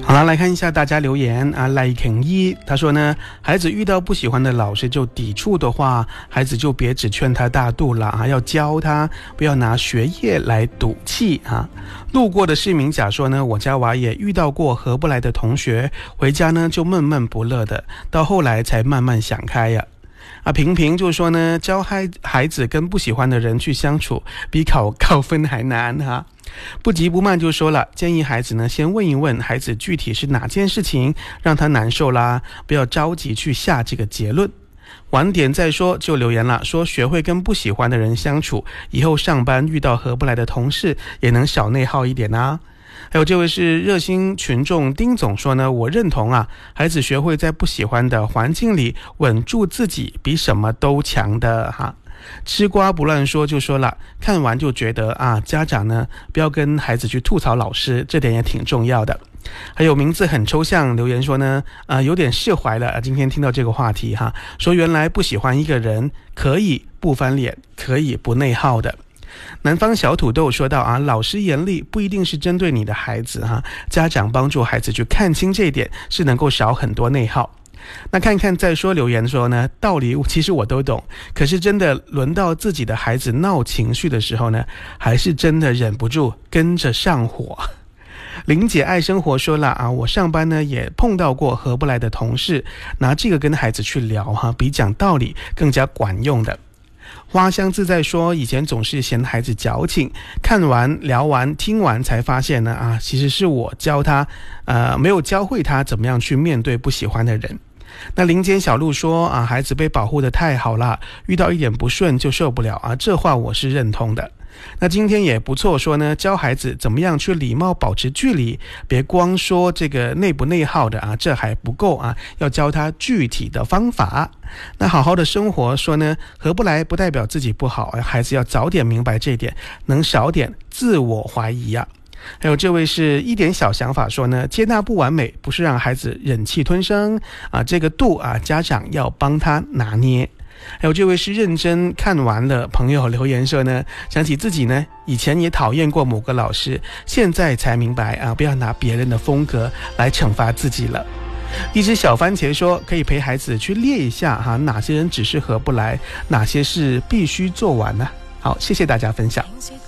好了，来看一下大家留言啊。赖肯一他说呢，孩子遇到不喜欢的老师就抵触的话，孩子就别只劝他大度了啊，要教他，不要拿学业来赌气啊。路过的市民甲说呢，我家娃也遇到过合不来的同学，回家呢就闷闷不乐的，到后来才慢慢想开呀。平平就说呢，教孩子跟不喜欢的人去相处，比考高分还难哈。不急不慢就说了，建议孩子呢先问一问孩子具体是哪件事情让他难受啦，不要着急去下这个结论。晚点再说就留言了，说学会跟不喜欢的人相处，以后上班遇到合不来的同事也能少内耗一点啊。还有这位是热心群众丁总说呢，我认同啊，孩子学会在不喜欢的环境里稳住自己比什么都强的哈。吃瓜不乱说就说了，看完就觉得啊，家长呢不要跟孩子去吐槽老师，这点也挺重要的。还有名字很抽象留言说呢，有点释怀了，今天听到这个话题哈，说原来不喜欢一个人可以不翻脸，可以不内耗的。南方小土豆说到啊，老师严厉不一定是针对你的孩子哈，家长帮助孩子去看清这一点，是能够少很多内耗。那看看再说留言说呢，道理其实我都懂，可是真的轮到自己的孩子闹情绪的时候呢，还是真的忍不住跟着上火。林姐爱生活说了啊，我上班呢也碰到过合不来的同事，拿这个跟孩子去聊哈，比讲道理更加管用的。花香自在说，以前总是嫌孩子矫情，看完聊完听完才发现呢啊，其实是我教他没有教会他怎么样去面对不喜欢的人。那林间小鹿说啊，孩子被保护得太好了，遇到一点不顺就受不了啊，这话我是认同的。那今天也不错说呢，教孩子怎么样去礼貌保持距离，别光说这个内不内耗的啊，这还不够啊，要教他具体的方法。那好好的生活说呢，合不来不代表自己不好，孩子要早点明白这一点，能少点自我怀疑啊。还有这位是一点小想法说呢，接纳不完美不是让孩子忍气吞声啊，这个度啊，家长要帮他拿捏。还有这位是认真看完了朋友留言说呢，想起自己呢以前也讨厌过某个老师，现在才明白啊，不要拿别人的风格来惩罚自己了。一只小番茄说，可以陪孩子去列一下哈，哪些人只是合不来，哪些是必须做完呢？好，谢谢大家分享。